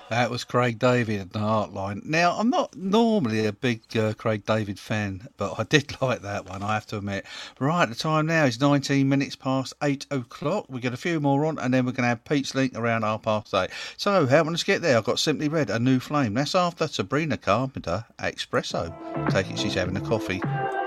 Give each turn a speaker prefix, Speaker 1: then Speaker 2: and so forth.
Speaker 1: That was Craig David and the Heartline. Now, I'm not normally a big Craig David fan, but I did like that one, I have to admit. Right, the time now is 19 minutes past 8 o'clock. We get a few more on, and then we're going to have Pete's Link around 8:30. So, helping us get there, I've got Simply Red, A New Flame. That's after Sabrina Carpenter, Espresso. Take it she's having a coffee.